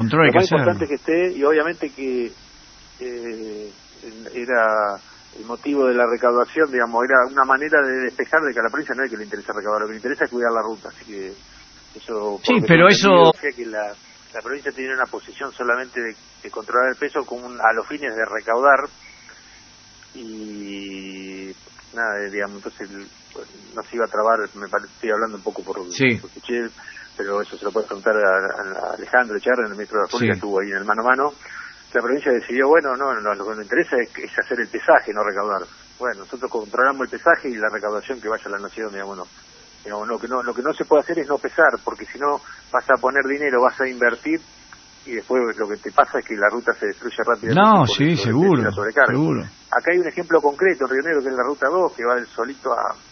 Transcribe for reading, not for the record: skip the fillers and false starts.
control hay Lo que más hacerlo. importante que esté, y obviamente que era el motivo de la recaudación, digamos, era una manera de despejar de que a la provincia no es que le interesa recaudar, lo que le interesa es cuidar la ruta, así que eso... Sí, pero eso... Decía que la provincia tiene una posición solamente de controlar el peso a los fines de recaudar, y nada, digamos, entonces no se iba a trabar, estoy hablando un poco por escuché, pero eso se lo puede preguntar a Alejandro Echarri, el ministro de la República, estuvo ahí en el mano a mano. La provincia decidió, bueno, no, lo que nos interesa es hacer el pesaje, no recaudar. Bueno, nosotros controlamos el pesaje y la recaudación que vaya a la nación, digamos, no. Digamos, lo que no se puede hacer es no pesar, porque si no vas a poner dinero, vas a invertir, y después lo que te pasa es que la ruta se destruye rápidamente. No, sí, seguro. Acá hay un ejemplo concreto en Río Negro, que es la ruta 2, que va del Solito a